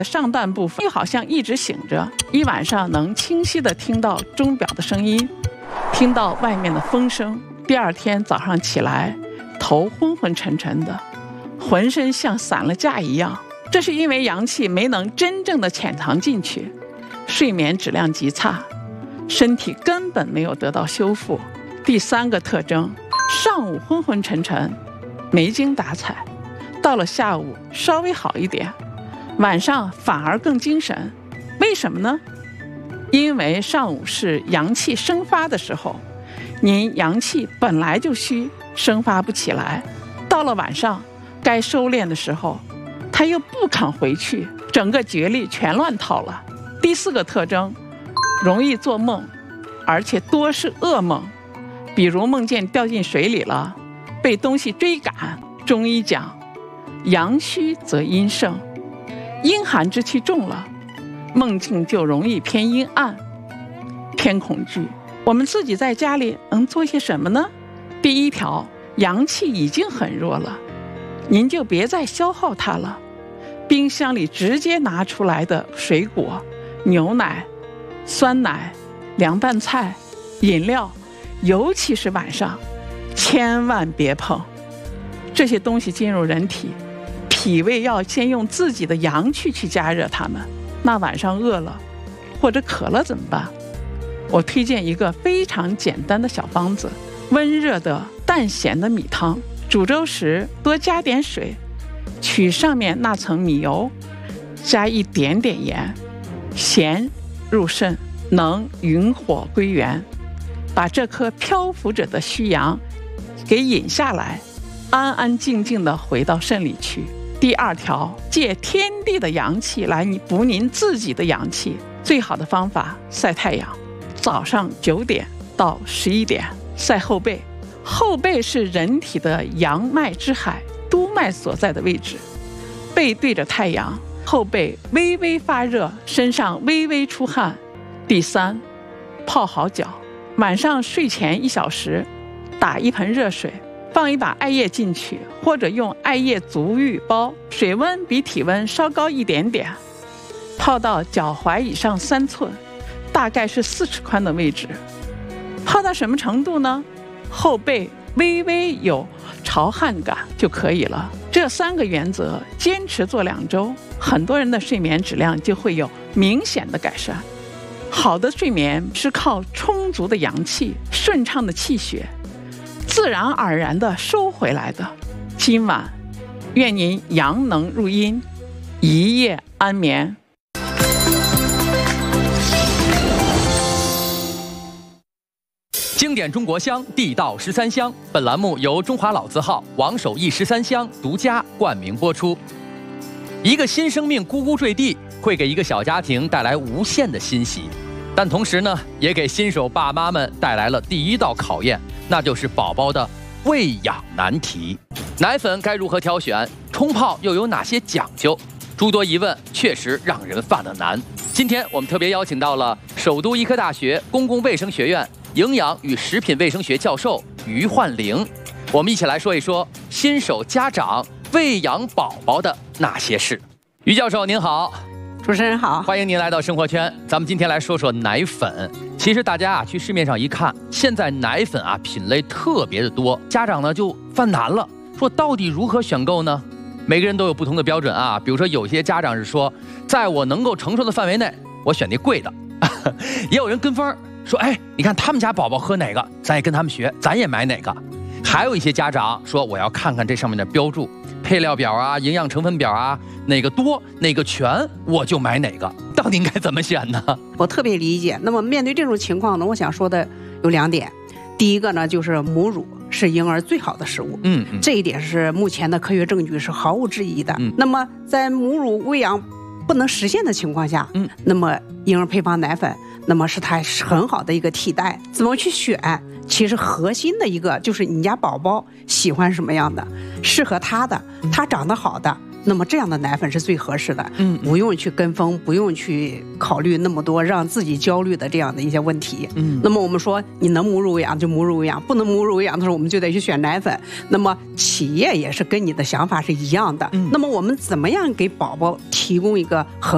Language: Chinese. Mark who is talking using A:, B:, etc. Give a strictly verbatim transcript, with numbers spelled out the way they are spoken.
A: 上段部分好像一直醒着，一晚上能清晰地听到钟表的声音，听到外面的风声。第二天早上起来，头昏昏沉沉的，浑身像散了架一样。这是因为阳气没能真正的潜藏进去，睡眠质量极差，身体根本没有得到修复。第三个特征，上午昏昏沉沉，没精打采，到了下午稍微好一点，晚上反而更精神。为什么呢？因为上午是阳气生发的时候，您阳气本来就虚，生发不起来，到了晚上该收敛的时候，他又不肯回去，整个觉力全乱套了。第四个特征，容易做梦，而且多是噩梦，比如梦见掉进水里了，被东西追赶。中医讲，阳虚则阴盛，阴寒之气重了，梦境就容易偏阴暗，偏恐惧。我们自己在家里能做些什么呢？第一条，阳气已经很弱了，您就别再消耗它了。冰箱里直接拿出来的水果、牛奶、酸奶、凉拌菜、饮料，尤其是晚上，千万别碰。这些东西进入人体，脾胃要先用自己的阳气去加热它们。那晚上饿了或者渴了怎么办？我推荐一个非常简单的小方子，温热的淡咸的米汤，煮粥时多加点水，取上面那层米油，加一点点盐，咸入肾，能云火归元，把这颗漂浮着的虚阳给引下来，安安静静地回到肾里去。第二条，借天地的阳气来补您自己的阳气，最好的方法晒太阳。早上九点到十一点晒后背，后背是人体的阳脉之海，督脉所在的位置，背对着太阳，后背微微发热，身上微微出汗。第三，泡好脚，晚上睡前一小时打一盆热水，放一把艾叶进去，或者用艾叶足浴包，水温比体温稍高一点点，泡到脚踝以上三寸，大概是四尺宽的位置。泡到什么程度呢？后背微微有潮汗感就可以了。这三个原则坚持做两周，很多人的睡眠质量就会有明显的改善。好的睡眠是靠充足的阳气、顺畅的气血，自然而然地收回来的。今晚愿您阳能入阴，一夜安眠。
B: 经典中国香，地道十三香。本栏目由中华老字号王守义十三香独家冠名播出。一个新生命咕咕坠地，会给一个小家庭带来无限的欣喜，但同时呢，也给新手爸妈们带来了第一道考验，那就是宝宝的喂养难题。奶粉该如何挑选？冲泡又有哪些讲究？诸多疑问，确实让人犯了难。今天我们特别邀请到了首都医科大学公共卫生学院营养与食品卫生学教授于焕玲，我们一起来说一说新手家长喂养宝宝的那些事。于教授您好。
C: 主持人好，
B: 欢迎您来到生活圈。咱们今天来说说奶粉。其实大家啊，去市面上一看，现在奶粉啊品类特别的多，家长呢就犯难了，说到底如何选购呢？每个人都有不同的标准啊。比如说有些家长是说，在我能够承受的范围内，我选那贵的。也有人跟风说，哎，你看他们家宝宝喝哪个，咱也跟他们学，咱也买哪个。还有一些家长说，我要看看这上面的标注，配料表啊，营养成分表啊，哪个多哪个全我就买哪个。到底应该怎么选呢？
C: 我特别理解。那么面对这种情况呢，我想说的有两点。第一个呢，就是母乳是婴儿最好的食物，
B: 嗯嗯，
C: 这一点是目前的科学证据是毫无质疑的。
B: 嗯，
C: 那么在母乳喂养不能实现的情况下，嗯，那么婴儿配方奶粉，那么是它很好的一个替代。怎么去选？其实核心的一个就是你家宝宝喜欢什么样的，适合他的，他长得好的，那么这样的奶粉是最合适的。嗯，不用去跟风，不用去考虑那么多让自己焦虑的这样的一些问题。嗯，那么我们说你能母乳喂养就母乳喂养，不能母乳喂养的时候我们就得去选奶粉。那么企业也是跟你的想法是一样的。嗯，那么我们怎么样给宝宝提供一个很